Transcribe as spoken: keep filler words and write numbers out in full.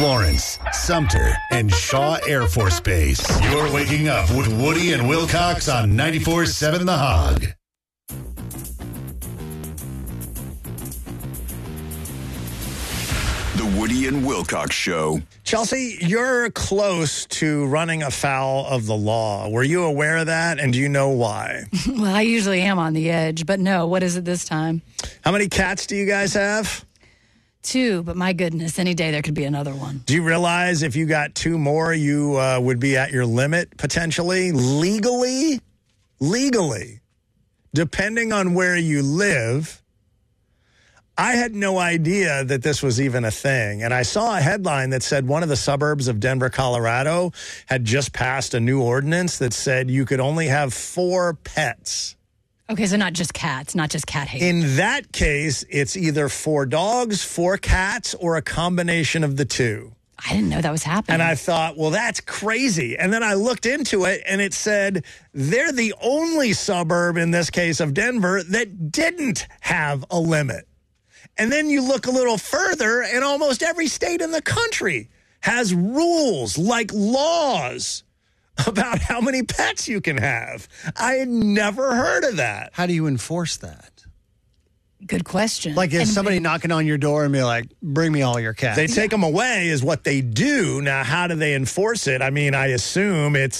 Florence, Sumter, and Shaw Air Force Base. You're waking up with Woody and Wilcox on ninety-four point seven The Hog. The Woody and Wilcox Show. Chelsea, you're close to running afoul of the law. Were you aware of that, and do you know why? Well, I usually am on the edge, but no, what is it this time? How many cats do you guys have? Two, but my goodness, any day there could be another one. Do you realize if you got two more, you uh, would be at your limit, potentially? Legally? Legally. Depending on where you live. I had no idea that this was even a thing. And I saw a headline that said one of the suburbs of Denver, Colorado, had just passed a new ordinance that said you could only have four pets. Okay, so not just cats, not just cat hate. In that case, it's either four dogs, four cats, or a combination of the two. I didn't know that was happening. And I thought, well, that's crazy. And then I looked into it, and it said they're the only suburb, in this case of Denver, that didn't have a limit. And then you look a little further, and almost every state in the country has rules, like laws, about how many pets you can have. I had never heard of that. How do you enforce that? Good question. Like if And- somebody knocking on your door and be like, bring me all your cats. They take them away is what they do. Now, how do they enforce it? I mean, I assume it's